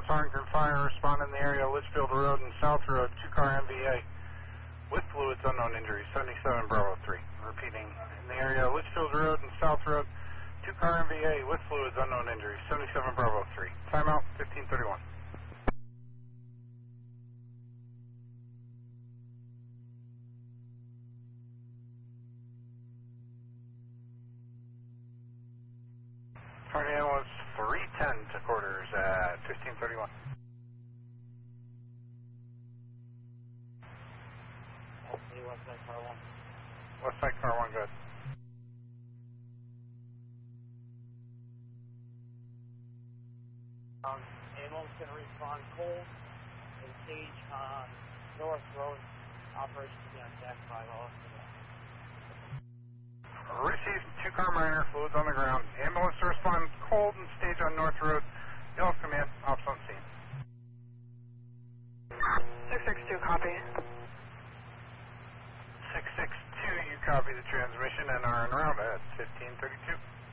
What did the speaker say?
Farrington Fire, respond in the area, Litchfield Road and South Road, 2-car MVA with fluids, unknown injury, 77 Bravo 3. Repeating, in the area, Litchfield Road and South Road, 2-car MVA with fluids, unknown injury, 77 Bravo 3. Timeout, 1531. Target was 310 to quarters at 1531. Westside car 1. Westside car 1, good. Ambulance going to respond cold and stage on North Road. Operation to be on deck 5 also. Received 2-car minor, fluids on the ground. Ambulance to respond cold and stage on North Road. Yellow command, ops on scene. 662, copy. 662, you copy the transmission and are en route at 1532.